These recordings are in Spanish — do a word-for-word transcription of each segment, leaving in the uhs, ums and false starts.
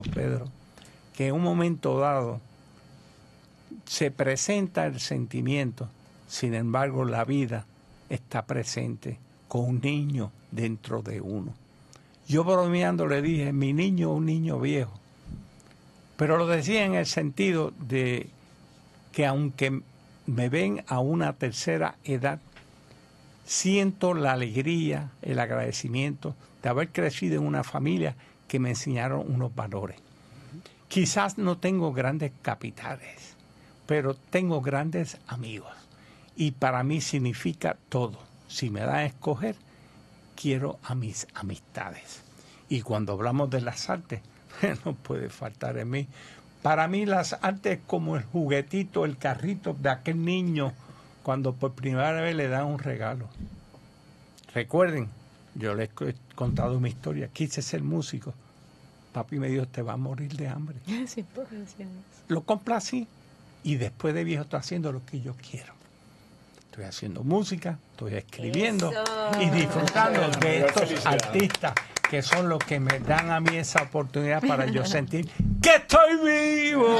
Pedro, que en un momento dado se presenta el sentimiento, sin embargo la vida está presente con un niño dentro de uno. Yo bromeando le dije, mi niño es un niño viejo, pero lo decía en el sentido de que aunque me ven a una tercera edad, siento la alegría, el agradecimiento de haber crecido en una familia que me enseñaron unos valores. Quizás no tengo grandes capitales, pero tengo grandes amigos. Y para mí significa todo. Si me dan a escoger, quiero a mis amistades. Y cuando hablamos de las artes, no puede faltar en mí. Para mí las artes es como el juguetito, el carrito de aquel niño cuando por primera vez le dan un regalo. Recuerden, yo les he contado mi historia, quise ser músico. Papi me dijo, te va a morir de hambre. Sí, pues, sí. Lo complací y después de viejo estoy haciendo lo que yo quiero. Estoy haciendo música, estoy escribiendo Eso. y disfrutando de estos artistas que son los que me dan a mí esa oportunidad para yo sentir que estoy vivo.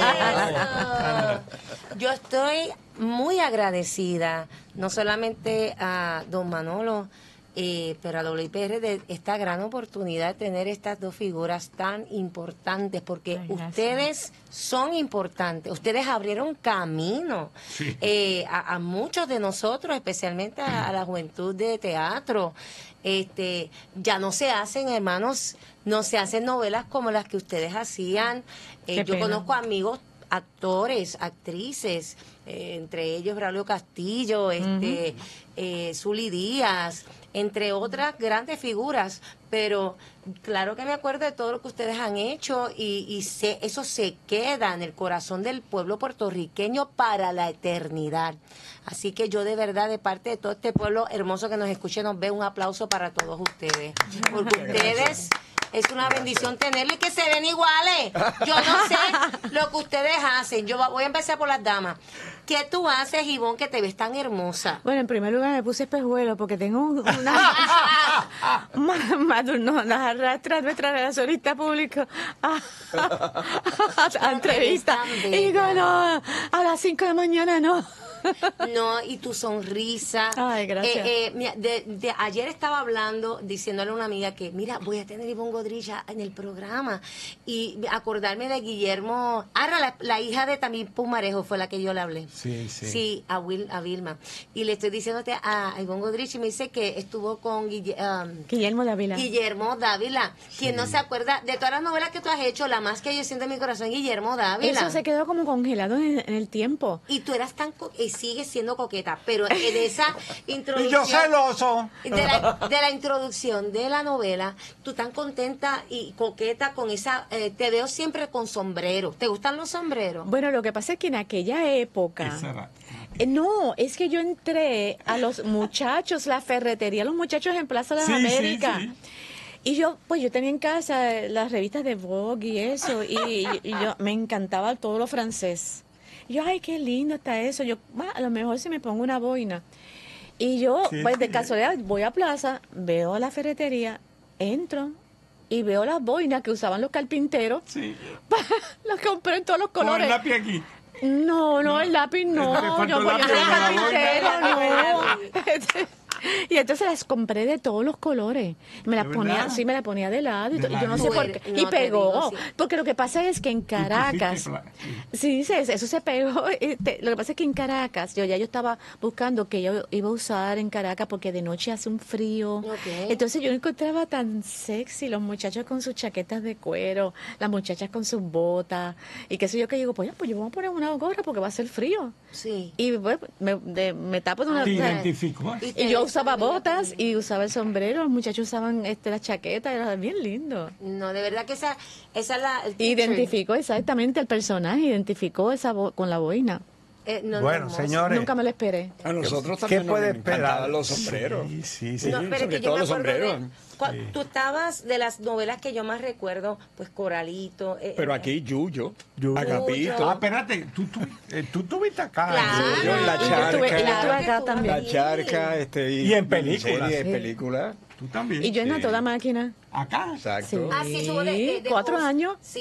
Yo estoy muy agradecida, no solamente a don Manolo, eh, pero a W I P R de esta gran oportunidad de tener estas dos figuras tan importantes, porque Ay, gracias. ustedes son importantes, ustedes abrieron camino Sí. eh, a, a muchos de nosotros, especialmente a, a la juventud de teatro. Este, ya no se hacen, hermanos, no se hacen novelas como las que ustedes hacían. Eh, Qué yo pena. conozco amigos, actores, actrices, eh, entre ellos Braulio Castillo, este, eh, Zuli Díaz, entre otras grandes figuras, pero claro que me acuerdo de todo lo que ustedes han hecho y, y se, eso se queda en el corazón del pueblo puertorriqueño para la eternidad. Así que yo de verdad, de parte de todo este pueblo hermoso que nos escuche, nos ve, un aplauso para todos ustedes, porque ustedes... Es una bendición tenerlo y que se ven iguales. Yo no sé lo que ustedes hacen. Yo voy a empezar por las damas. ¿Qué tú haces, Ivonne, que te ves tan hermosa? Bueno, en primer lugar me puse espejuelo porque tengo un- una... más, más de uno las arrastra nuestra relacionista público a, a entrevista. tan Y digo, bella. no, a las cinco de la mañana no. No, y tu sonrisa. Ay, gracias. Eh, eh, mira, de, de- ayer estaba hablando, diciéndole a una amiga que, mira, voy a tener a Ivonne Godrilla en el programa. Y acordarme de Guillermo, ah, la, la hija de también Pumarejo fue la que yo le hablé. Sí, sí. Sí, a, Will, a Vilma. Y le estoy diciéndote a Ivonne Godrich y me dice que estuvo con Guille- um, Guillermo Dávila. Guillermo Dávila. Quien no se acuerda de todas las novelas que tú has hecho, la más que yo siento en mi corazón, Guillermo Dávila. Eso se quedó como congelado en, en el tiempo. Y tú eras tan co- y sigues siendo coqueta, pero en esa Y introducción yo celoso. de la, de la introducción de la novela, tú tan contenta y coqueta con esa, eh, te veo siempre con sombrero. ¿Te gustan los sombreros? Bueno, lo que pasa es que en aquella época... Esa era- Eh, No, es que yo entré a los muchachos, la ferretería, los muchachos en Plaza de las Sí, sí, Américas. sí. Y yo, pues yo tenía en casa eh, las revistas de Vogue y eso, y, y- y yo me encantaba todo lo francés. Y yo, ay, qué lindo está eso. Yo, "Ah, a lo mejor si me pongo una boina." Y yo, Sí, pues de sí. casualidad, voy a Plaza, veo la ferretería, entro y veo las boinas que usaban los carpinteros. Sí. Las compré en todos los Con el colores. lápiz aquí. No, no, el lápiz no. Le faltó Yo, el pues, yo lápiz soy en la carpintero, boina. no. Y entonces las compré de todos los colores. Me las ¿De ponía, verdad? sí, me las ponía de lado. Y, De to- y yo no sé ladito. por qué. No, Y te pegó. digo, sí. Porque lo que pasa es que en Caracas. pla- sí. Sí, dices, eso se pegó. y te- lo que pasa es que en Caracas, yo ya yo estaba buscando que yo iba a usar en Caracas porque de noche hace un frío. Ok. Entonces yo no encontraba tan sexy los muchachos con sus chaquetas de cuero, las muchachas con sus botas. Y qué sé yo, que digo, pues, ya, pues yo voy a poner una gorra porque va a hacer frío. Sí. Y pues, me, de- me tapo de una... Te o sea, identificó. Y- y yo usaba botas y usaba el sombrero, los muchachos usaban este, la chaqueta, era bien lindo. No, de verdad que esa, esa es la... el picture. Identificó exactamente el personaje, identificó esa bo- con la boina. Eh, no, no, Bueno, hermoso. señores. Nunca me lo esperé. A nosotros ¿Qué también puede nos encantaban esperar? los sombreros. Sí, sí, sí. No, Sí, pero es sobre que yo todo me los acuerdo de- sombreros. cua- Tú estabas de las novelas que yo más recuerdo, pues Coralito. eh, Pero eh, aquí Yuyo, Yuyo. Agapito, Ah, espérate, tú, tú, eh, tú estuviste acá. Claro. Yuyo en la Y yo estuve- y yo charca, estuve acá tú también. la charca, este, Y en películas. serie, Sí. película. Tú también. Y yo en Sí. A Toda Máquina. Acá. Exacto. Sí. Ah, sí, estuvo de- de- de Cuatro host. años. Sí,